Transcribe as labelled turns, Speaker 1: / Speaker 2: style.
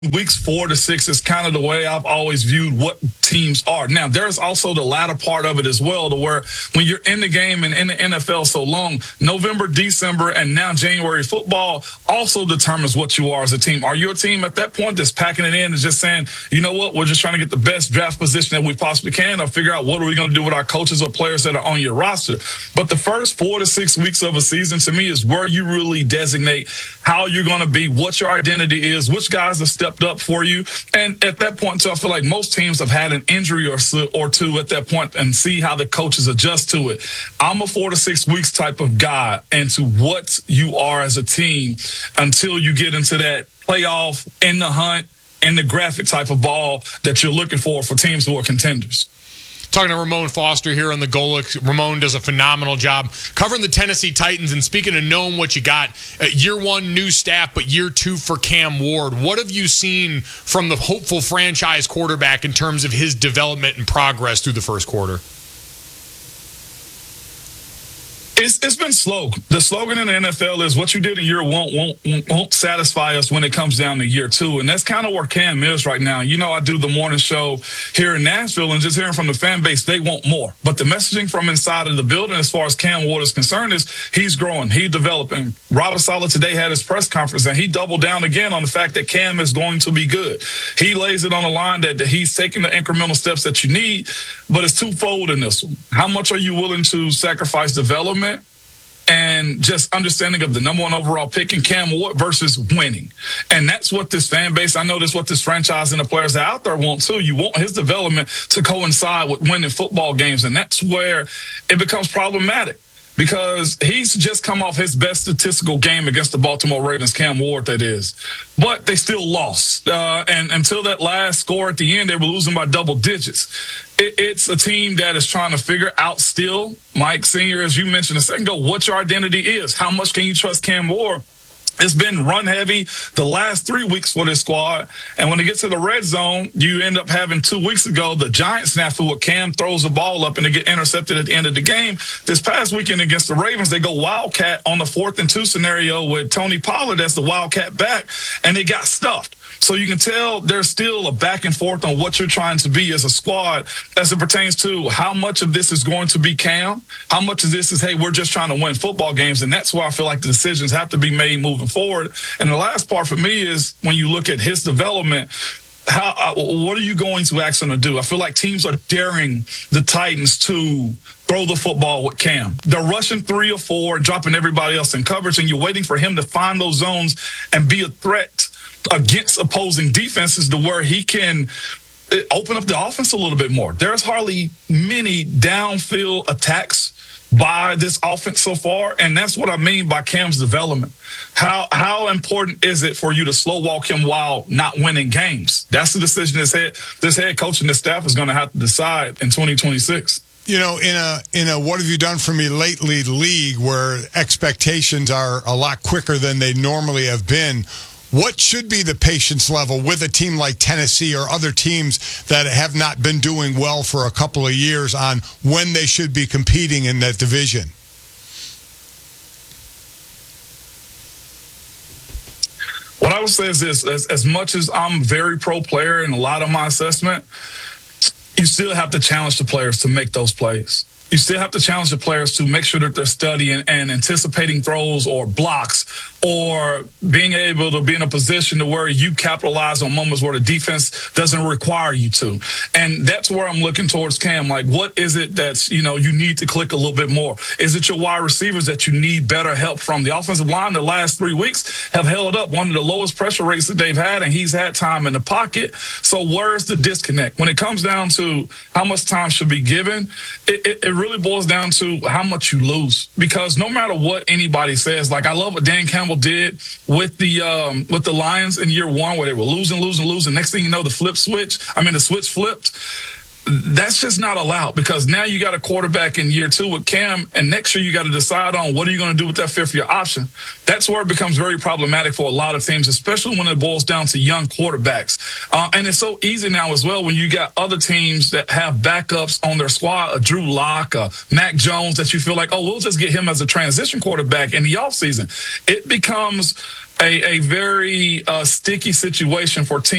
Speaker 1: weeks 4 to 6 is kind of the way I've always viewed what teams are. Now, there's also the latter part of it as well, to where when you're in the game and in the NFL so long, November, December, and now January football also determines what you are as a team. Are you a team at that point that's packing it in and just saying, you know what, we're just trying to get the best draft position that we possibly can, or figure out what are we going to do with our coaches or players that are on your roster? But the first 4 to 6 weeks of a season, to me, is where you really designate how you're going to be, what your identity is, which guys have stepped up for you. And at that point, so I feel like most teams have had an injury or two at that point, and see how the coaches adjust to it. I'm a 4 to 6 weeks type of guy into what you are as a team until you get into that playoff, in the hunt, in the graphic type of ball that you're looking for teams who are contenders.
Speaker 2: Talking to Ramon Foster here on the Golic. Ramon does a phenomenal job covering the Tennessee Titans. And speaking of knowing what you got, year one, new staff, but year two for Cam Ward. What have you seen from the hopeful franchise quarterback in terms of his development and progress through the first quarter?
Speaker 1: It's been slow. The slogan in the NFL is what you did in year one won't satisfy us when it comes down to year two. And that's kind of where Cam is right now. You know, I do the morning show here in Nashville, and just hearing from the fan base, they want more. But the messaging from inside of the building as far as Cam Ward is concerned is he's growing, he's developing. Robert Saleh today had his press conference, and he doubled down again on the fact that Cam is going to be good. He lays it on the line that he's taking the incremental steps that you need, but it's twofold in this one. How much are you willing to sacrifice development and just understanding of the number one overall pick in Cam Ward versus winning? And that's what this fan base, I know that's what this franchise and the players that are out there want too. You want his development to coincide with winning football games. And that's where it becomes problematic, because he's just come off his best statistical game against the Baltimore Ravens, Cam Ward, that is. But they still lost. And until that last score at the end, they were losing by double digits. It's a team that is trying to figure out still, Mike Sr., as you mentioned a second ago, what your identity is. How much can you trust Cam Ward? It's been run heavy the last 3 weeks for this squad. And when it gets to the red zone, you end up having 2 weeks ago the giant snafu where Cam throws the ball up and they get intercepted at the end of the game. This past weekend against the Ravens, they go Wildcat on the 4th and 2 scenario with Tony Pollard as the Wildcat back, and they got stuffed. So you can tell there's still a back and forth on what you're trying to be as a squad as it pertains to how much of this is going to be Cam, how much of this is, hey, we're just trying to win football games. And that's why I feel like the decisions have to be made moving forward. And the last part for me is when you look at his development, what are you going to ask him to do? I feel like teams are daring the Titans to throw the football with Cam. They're rushing 3 or 4, dropping everybody else in coverage, and you're waiting for him to find those zones and be a threat against opposing defenses to where he can open up the offense a little bit more. There's hardly many downfield attacks by this offense so far, and that's what I mean by Cam's development. How important is it for you to slow walk him while not winning games? That's the decision this head coach and this staff is going to have to decide in 2026.
Speaker 3: You know, in a what have you done for me lately league where expectations are a lot quicker than they normally have been, what should be the patience level with a team like Tennessee or other teams that have not been doing well for a couple of years on when they should be competing in that division?
Speaker 1: What I would say is this: as much as I'm very pro player in a lot of my assessment, you still have to challenge the players to make those plays. You still have to challenge the players to make sure that they're studying and anticipating throws or blocks, or being able to be in a position to where you capitalize on moments where the defense doesn't require you to. And that's where I'm looking towards Cam. Like, what is it that's, you need to click a little bit more? Is it your wide receivers that you need better help from? The offensive line the last 3 weeks have held up one of the lowest pressure rates that they've had, and he's had time in the pocket. So where's the disconnect? When it comes down to how much time should be given, it really boils down to how much you lose. Because no matter what anybody says, like, I love what Dan Campbell did with the Lions in year one, where they were losing. Next thing you know, the switch flipped. That's just not allowed, because now you got a quarterback in year two with Cam, and next year you got to decide on what are you going to do with that fifth-year option. That's where it becomes very problematic for a lot of teams, especially when it boils down to young quarterbacks. And it's so easy now as well when you got other teams that have backups on their squad, a Drew Lock, a Mac Jones, that you feel like, oh, we'll just get him as a transition quarterback in the offseason. It becomes a very sticky situation for teams.